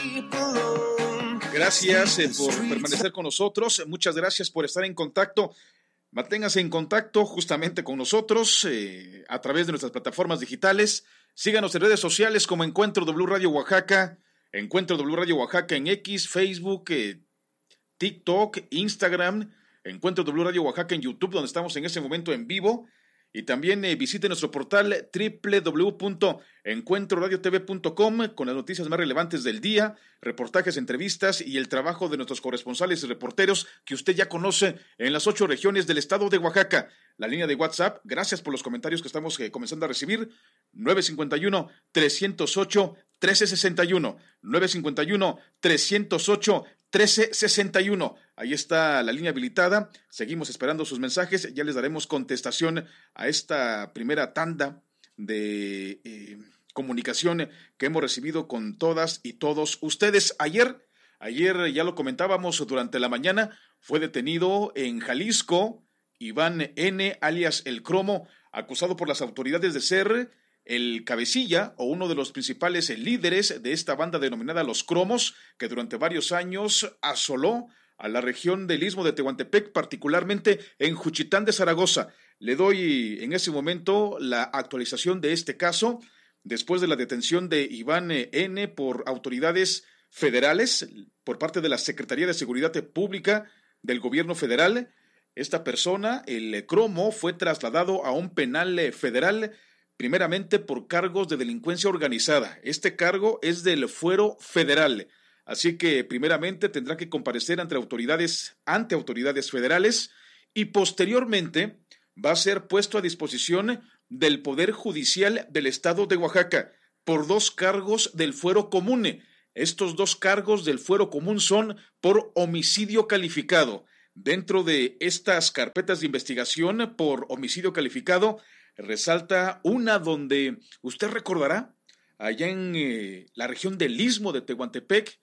Gracias por permanecer con nosotros. Muchas gracias por estar en contacto. Manténgase en contacto justamente con nosotros a través de nuestras plataformas digitales. Síganos en redes sociales como Encuentro W Radio Oaxaca, Encuentro W Radio Oaxaca en X, Facebook, TikTok, Instagram, Encuentro W Radio Oaxaca en YouTube, donde estamos en ese momento en vivo. Y también visite nuestro portal www.encuentroradiotv.com con las noticias más relevantes del día, reportajes, entrevistas y el trabajo de nuestros corresponsales y reporteros que usted ya conoce en las 8 regiones del estado de Oaxaca. La línea de WhatsApp, gracias por los comentarios que estamos comenzando a recibir, 951-308-1361, 951-308-1361. Ahí está la línea habilitada. Seguimos esperando sus mensajes. Ya les daremos contestación a esta primera tanda de comunicación que hemos recibido con todas y todos ustedes. Ayer ya lo comentábamos durante la mañana, fue detenido en Jalisco Iván N., alias El Cromo, acusado por las autoridades de ser el cabecilla o uno de los principales líderes de esta banda denominada Los Cromos, que durante varios años asoló a la región del Istmo de Tehuantepec, particularmente en Juchitán de Zaragoza. Le doy en ese momento la actualización de este caso, después de la detención de Iván N. por autoridades federales, por parte de la Secretaría de Seguridad Pública del Gobierno Federal. Esta persona, el Cromo, fue trasladado a un penal federal, primeramente por cargos de delincuencia organizada. Este cargo es del fuero federal, así que primeramente tendrá que comparecer ante autoridades federales y posteriormente va a ser puesto a disposición del Poder Judicial del Estado de Oaxaca por 2 cargos del fuero común. Estos 2 cargos del fuero común son por homicidio calificado. Dentro de estas carpetas de investigación por homicidio calificado, resalta una donde usted recordará, allá en la región del Istmo de Tehuantepec,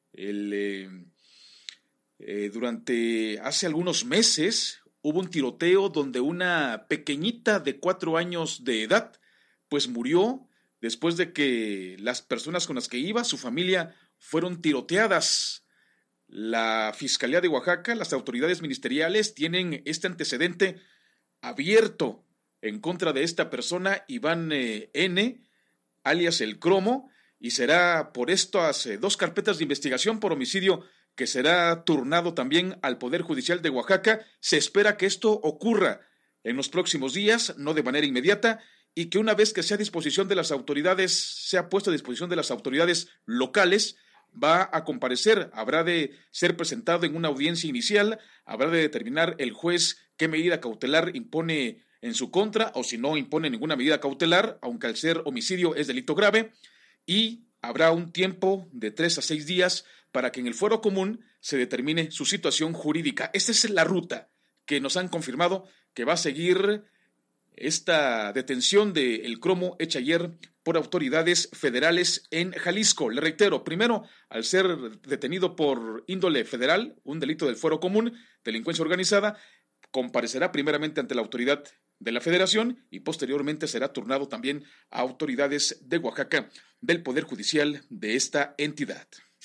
durante hace algunos meses hubo un tiroteo donde una pequeñita de 4 años de edad, pues murió después de que las personas con las que iba, su familia, fueron tiroteadas. La Fiscalía de Oaxaca, las autoridades ministeriales tienen este antecedente abierto en contra de esta persona, Iván N., alias El Cromo, y será por estas 2 carpetas de investigación por homicidio que será turnado también al Poder Judicial de Oaxaca. Se espera que esto ocurra en los próximos días, no de manera inmediata, y que una vez que sea puesto a disposición de las autoridades locales, va a comparecer, habrá de ser presentado en una audiencia inicial, habrá de determinar el juez qué medida cautelar impone en su contra, o si no impone ninguna medida cautelar, aunque al ser homicidio es delito grave, y habrá un tiempo de 3 a 6 días para que en el fuero común se determine su situación jurídica. Esta es la ruta que nos han confirmado que va a seguir esta detención de El Cromo hecha ayer por autoridades federales en Jalisco. Le reitero, primero, al ser detenido por índole federal, un delito del fuero común, delincuencia organizada, comparecerá primeramente ante la autoridad de la Federación y posteriormente será turnado también a autoridades de Oaxaca del Poder Judicial de esta entidad.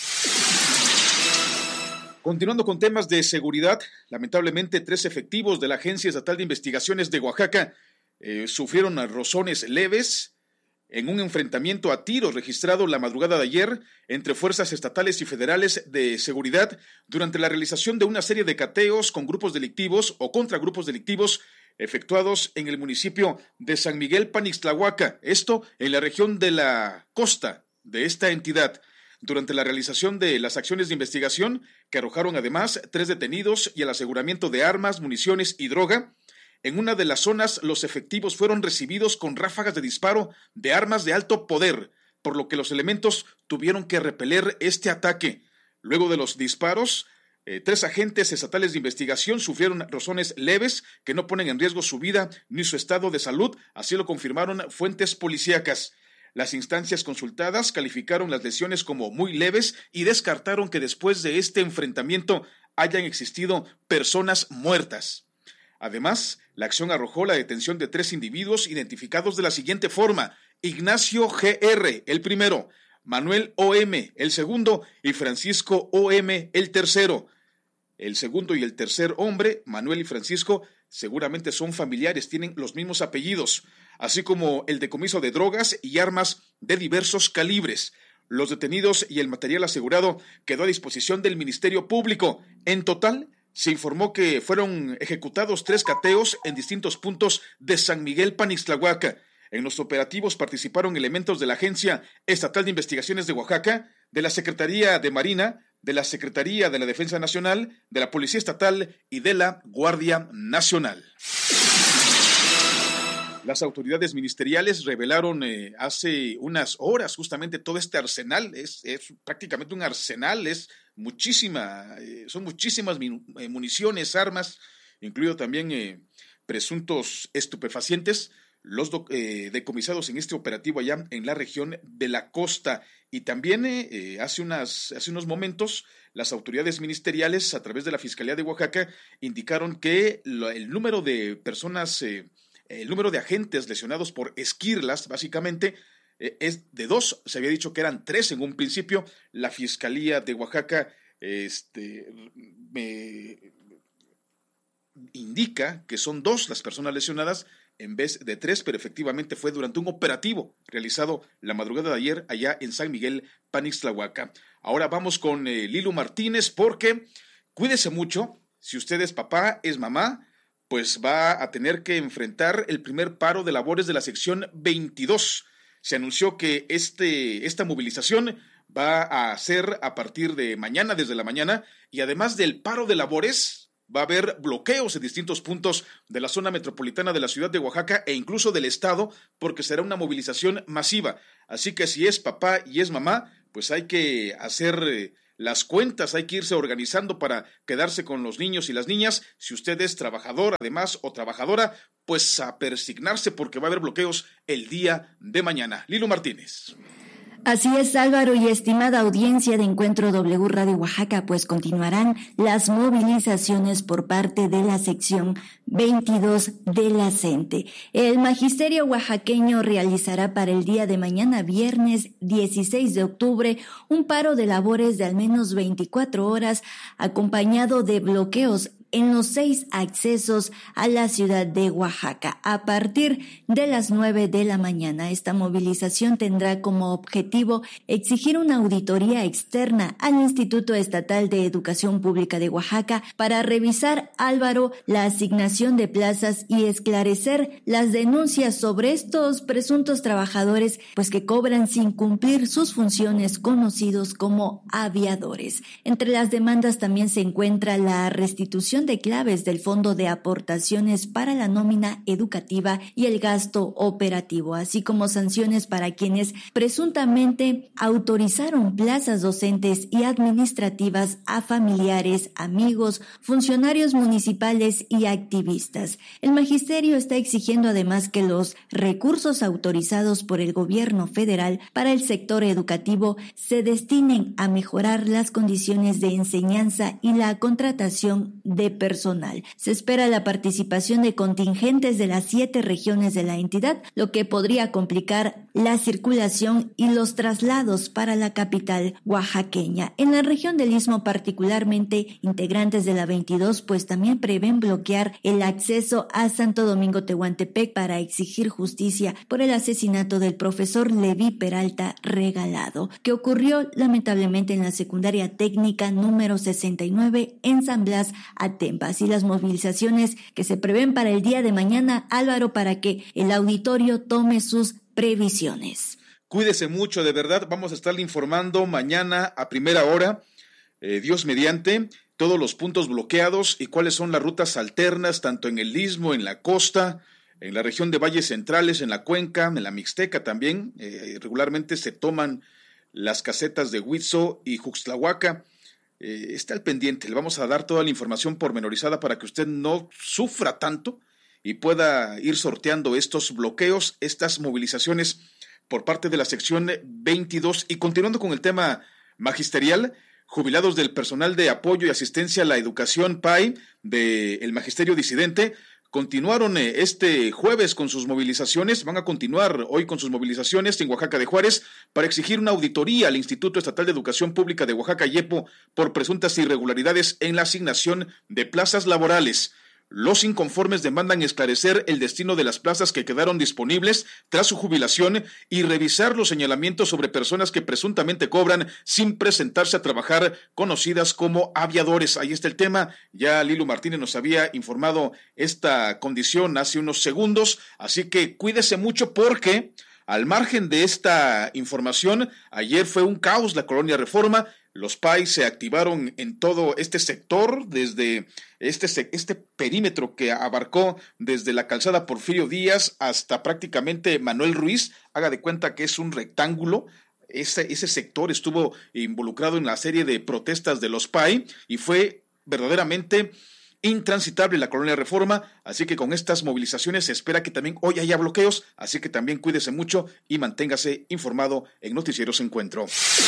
Continuando con temas de seguridad, lamentablemente 3 efectivos de la Agencia Estatal de Investigaciones de Oaxaca sufrieron rozones leves en un enfrentamiento a tiros registrado la madrugada de ayer entre fuerzas estatales y federales de seguridad durante la realización de una serie de cateos con grupos delictivos o contra grupos delictivos efectuados en el municipio de San Miguel Panixtlahuaca, esto en la región de la costa de esta entidad. Durante la realización de las acciones de investigación, que arrojaron además 3 detenidos y el aseguramiento de armas, municiones y droga, en una de las zonas los efectivos fueron recibidos con ráfagas de disparo de armas de alto poder, por lo que los elementos tuvieron que repeler este ataque. Luego de los disparos, 3 agentes estatales de investigación sufrieron rozones leves que no ponen en riesgo su vida ni su estado de salud, así lo confirmaron fuentes policíacas. Las instancias consultadas calificaron las lesiones como muy leves y descartaron que después de este enfrentamiento hayan existido personas muertas. Además, la acción arrojó la detención de 3 individuos identificados de la siguiente forma: Ignacio G.R., el primero, Manuel O.M. el segundo y Francisco O.M. el tercero. El segundo y el tercer hombre, Manuel y Francisco, seguramente son familiares, tienen los mismos apellidos, así como el decomiso de drogas y armas de diversos calibres. Los detenidos y el material asegurado quedó a disposición del Ministerio Público. En total, se informó que fueron ejecutados 3 cateos en distintos puntos de San Miguel Panixtlahuaca. En los operativos participaron elementos de la Agencia Estatal de Investigaciones de Oaxaca, de la Secretaría de Marina, de la Secretaría de la Defensa Nacional, de la Policía Estatal y de la Guardia Nacional. Las autoridades ministeriales revelaron hace unas horas justamente todo este arsenal, es prácticamente un arsenal, son muchísimas municiones, armas, incluido también presuntos estupefacientes, los decomisados en este operativo allá en la región de la costa. Y también hace unos momentos las autoridades ministeriales a través de la Fiscalía de Oaxaca indicaron que el número de personas, el número de agentes lesionados por esquirlas básicamente es de 2, se había dicho que eran 3 en un principio. La Fiscalía de Oaxaca me indica que son 2 las personas lesionadas en vez de 3, pero efectivamente fue durante un operativo realizado la madrugada de ayer allá en San Miguel Panixtlahuaca. Ahora vamos con Lilu Martínez, porque cuídese mucho, si usted es papá, es mamá, pues va a tener que enfrentar el primer paro de labores de la sección 22. Se anunció que esta movilización va a ser a partir de mañana, desde la mañana, y además del paro de labores, va a haber bloqueos en distintos puntos de la zona metropolitana de la ciudad de Oaxaca e incluso del estado, porque será una movilización masiva. Así que si es papá y es mamá, pues hay que hacer las cuentas, hay que irse organizando para quedarse con los niños y las niñas. Si usted es trabajador además o trabajadora, pues a persignarse porque va a haber bloqueos el día de mañana. Lilu Martínez. Así es, Álvaro, y estimada audiencia de Encuentro W Radio Oaxaca, pues continuarán las movilizaciones por parte de la sección 22 de la CENTE. El magisterio oaxaqueño realizará para el día de mañana, viernes 16 de octubre, un paro de labores de al menos 24 horas, acompañado de bloqueos en los 6 accesos a la ciudad de Oaxaca. A partir de las 9 de la mañana, esta movilización tendrá como objetivo exigir una auditoría externa al Instituto Estatal de Educación Pública de Oaxaca para revisar, Álvaro, la asignación de plazas y esclarecer las denuncias sobre estos presuntos trabajadores, pues que cobran sin cumplir sus funciones, conocidos como aviadores. Entre las demandas también se encuentra la restitución de claves del Fondo de Aportaciones para la Nómina Educativa y el Gasto Operativo, así como sanciones para quienes presuntamente autorizaron plazas docentes y administrativas a familiares, amigos, funcionarios municipales y activistas. El magisterio está exigiendo además que los recursos autorizados por el gobierno federal para el sector educativo se destinen a mejorar las condiciones de enseñanza y la contratación de personal. Se espera la participación de contingentes de las 7 regiones de la entidad, lo que podría complicar la circulación y los traslados para la capital oaxaqueña. En la región del Istmo, particularmente, integrantes de la 22 pues también prevén bloquear el acceso a Santo Domingo Tehuantepec para exigir justicia por el asesinato del profesor Leví Peralta Regalado, que ocurrió lamentablemente en la secundaria técnica número 69 en San Blas, Atempas, y las movilizaciones que se prevén para el día de mañana, Álvaro, para que el auditorio tome sus previsiones. Cuídese mucho, de verdad, vamos a estarle informando mañana a primera hora, Dios mediante, todos los puntos bloqueados y cuáles son las rutas alternas, tanto en el Istmo, en la costa, en la región de Valles Centrales, en la Cuenca, en la Mixteca también. Regularmente se toman las casetas de Huitzo y Juxtlahuaca. Está al pendiente, le vamos a dar toda la información pormenorizada para que usted no sufra tanto y pueda ir sorteando estos bloqueos, estas movilizaciones por parte de la sección 22. Y continuando con el tema magisterial, jubilados del personal de apoyo y asistencia a la educación PAI del Magisterio Disidente continuaron este jueves con sus movilizaciones, van a continuar hoy con sus movilizaciones en Oaxaca de Juárez para exigir una auditoría al Instituto Estatal de Educación Pública de Oaxaca, IEPO, por presuntas irregularidades en la asignación de plazas laborales. Los inconformes demandan esclarecer el destino de las plazas que quedaron disponibles tras su jubilación y revisar los señalamientos sobre personas que presuntamente cobran sin presentarse a trabajar, conocidas como aviadores. Ahí está el tema. Ya Lilu Martínez nos había informado esta condición hace unos segundos, así que cuídese mucho porque al margen de esta información, ayer fue un caos la colonia Reforma. Los PAI se activaron en todo este sector, desde este perímetro que abarcó desde la calzada Porfirio Díaz hasta prácticamente Manuel Ruiz. Haga de cuenta que es un rectángulo. Ese sector estuvo involucrado en la serie de protestas de los PAI y fue verdaderamente intransitable la colonia Reforma, así que con estas movilizaciones se espera que también hoy haya bloqueos, así que también cuídese mucho y manténgase informado en Noticieros Encuentro.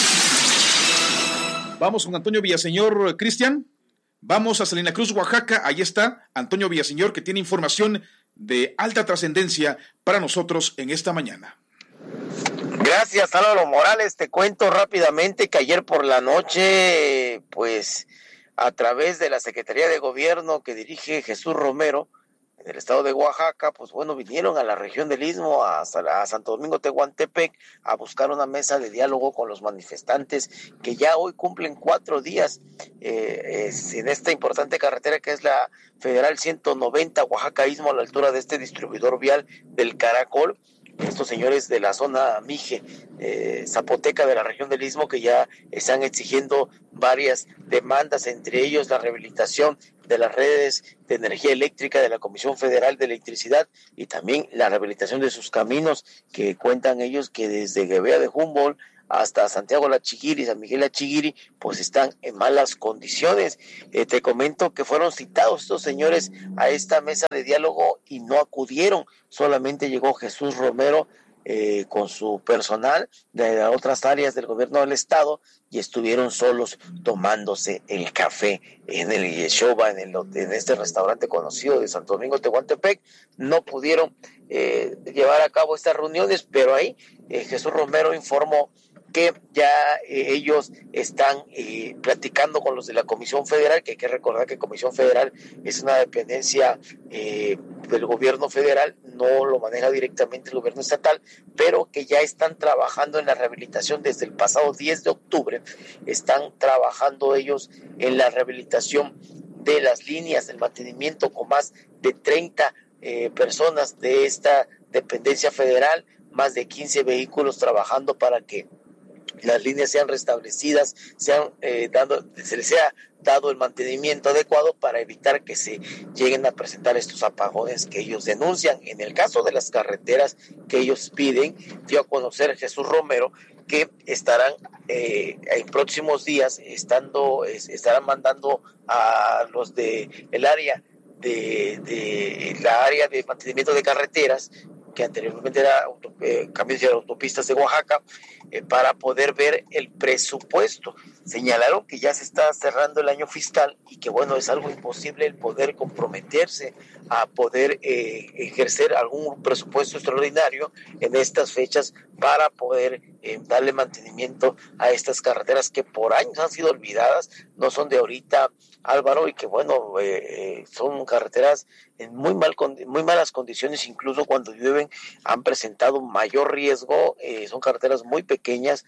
Vamos con Antonio Villaseñor, Cristian. Vamos a Salina Cruz, Oaxaca. Ahí está Antonio Villaseñor, que tiene información de alta trascendencia para nosotros en esta mañana. Gracias, Álvaro Morales. Te cuento rápidamente que ayer por la noche, pues a través de la Secretaría de Gobierno que dirige Jesús Romero, en el estado de Oaxaca, pues bueno, vinieron a la región del Istmo, a Santo Domingo Tehuantepec, a buscar una mesa de diálogo con los manifestantes que ya hoy cumplen 4 días en esta importante carretera que es la Federal 190 Oaxaca Istmo, a la altura de este distribuidor vial del Caracol. Estos señores de la zona Mije, zapoteca de la región del Istmo, que ya están exigiendo varias demandas, entre ellos la rehabilitación de las redes de energía eléctrica de la Comisión Federal de Electricidad y también la rehabilitación de sus caminos, que cuentan ellos que desde Guevea de Humboldt hasta Santiago La Chiguiri, San Miguel La Chiguiri, pues están en malas condiciones. Te comento que fueron citados estos señores a esta mesa de diálogo y no acudieron, solamente llegó Jesús Romero con su personal de otras áreas del gobierno del estado y estuvieron solos tomándose el café en el Yeshoba, en este restaurante conocido de Santo Domingo Tehuantepec. No pudieron llevar a cabo estas reuniones, pero ahí Jesús Romero informó que ya ellos están platicando con los de la Comisión Federal, que hay que recordar que Comisión Federal es una dependencia del gobierno federal, no lo maneja directamente el gobierno estatal, pero que ya están trabajando en la rehabilitación desde el pasado 10 de octubre, están trabajando ellos en la rehabilitación de las líneas del mantenimiento con más de 30 personas de esta dependencia federal, más de 15 vehículos trabajando para que las líneas sean restablecidas, se les sea dado el mantenimiento adecuado para evitar que se lleguen a presentar estos apagones que ellos denuncian. En el caso de las carreteras que ellos piden, dio a conocer Jesús Romero que estarán en próximos días estarán mandando a los de el área de la área de mantenimiento de carreteras, que anteriormente era Caminos y Autopistas de Oaxaca, para poder ver el presupuesto. Señalaron que ya se está cerrando el año fiscal y que bueno, es algo imposible el poder comprometerse a poder ejercer algún presupuesto extraordinario en estas fechas para poder darle mantenimiento a estas carreteras que por años han sido olvidadas, no son de ahorita, Álvaro, y que bueno, son carreteras en muy malas condiciones, incluso cuando llueven han presentado mayor riesgo, son carreteras muy pequeñas,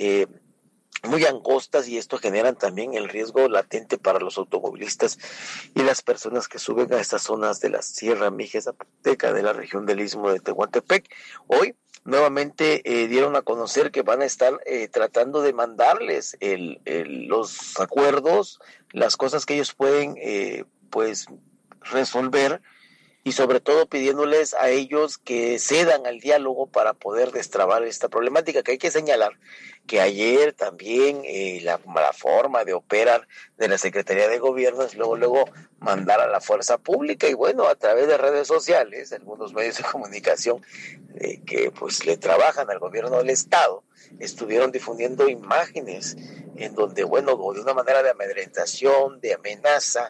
muy angostas, y esto genera también el riesgo latente para los automovilistas y las personas que suben a estas zonas de la Sierra Mije Zapoteca de la región del Istmo de Tehuantepec. Hoy nuevamente dieron a conocer que van a estar tratando de mandarles los acuerdos, las cosas que ellos pueden pues resolver, y sobre todo pidiéndoles a ellos que cedan al diálogo para poder destrabar esta problemática, que hay que señalar que ayer también la forma de operar de la Secretaría de Gobierno es luego mandar a la fuerza pública, y bueno, a través de redes sociales, algunos medios de comunicación que pues le trabajan al gobierno del estado, estuvieron difundiendo imágenes en donde, bueno, de una manera de amedrentación, de amenaza,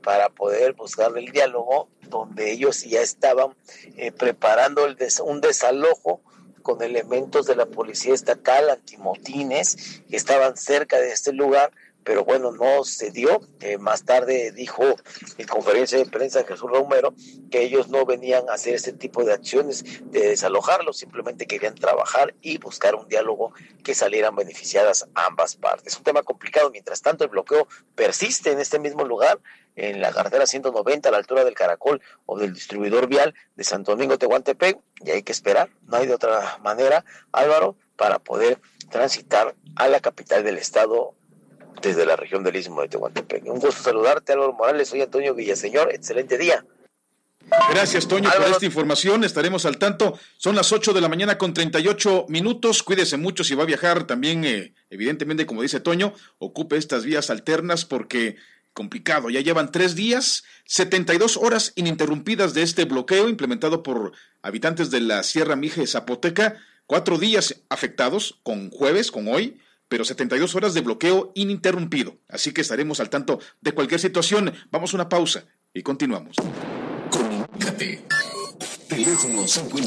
para poder buscar el diálogo, donde ellos ya estaban preparando un desalojo con elementos de la policía estatal, antimotines, que estaban cerca de este lugar, pero bueno, no se dio. Más tarde dijo en conferencia de prensa Jesús Romero que ellos no venían a hacer este tipo de acciones de desalojarlos, simplemente querían trabajar y buscar un diálogo que salieran beneficiadas ambas partes. Un tema complicado. Mientras tanto, el bloqueo persiste en este mismo lugar, en la carretera 190 a la altura del Caracol o del distribuidor vial de Santo Domingo Tehuantepec, y hay que esperar, no hay de otra manera, Álvaro, para poder transitar a la capital del estado desde la región del Istmo de Tehuantepec. Un gusto saludarte, Álvaro Morales. Soy Antonio Villaseñor. Excelente día. Gracias, Toño, Álvaro, por esta información. Estaremos al tanto. Son las 8 de la mañana con 38 minutos. Cuídese mucho si va a viajar. También, evidentemente, como dice Toño, ocupe estas vías alternas porque complicado. Ya llevan 3 días, 72 horas ininterrumpidas de este bloqueo implementado por habitantes de la Sierra Mije Zapoteca. 4 días afectados, con jueves, con hoy, pero 72 horas de bloqueo ininterrumpido. Así que estaremos al tanto de cualquier situación. Vamos a una pausa y continuamos. Comunícate. Teléfono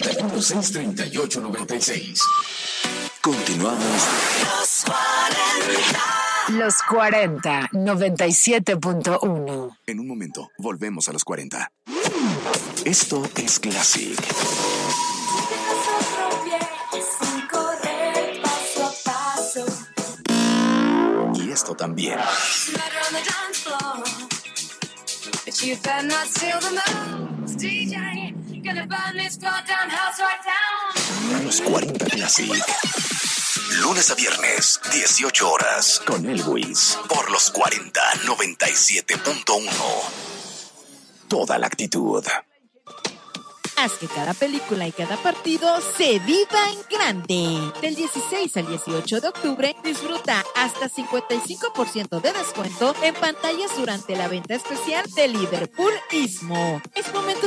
5163896. Continuamos. Los 40, 97.1. En un momento, volvemos a los 40. Esto es Classic. Y esto también. Los 40 Classic. Lunes a viernes, 18 horas. Con Elwis. Por los 40, 97.1. Toda la actitud. Haz que cada película y cada partido se viva en grande. Del 16 al 18 de octubre, disfruta hasta 55% de descuento en pantallas durante la venta especial de Liverpool Istmo. Es momento